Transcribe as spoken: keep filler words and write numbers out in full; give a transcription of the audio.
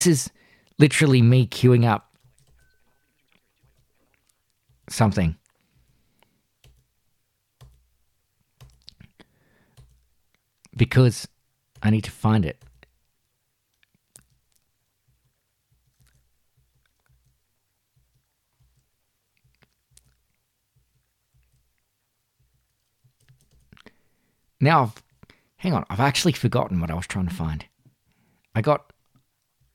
This is literally me queuing up something. Because I need to find it. Now, I've, hang on, I've actually forgotten what I was trying to find. I got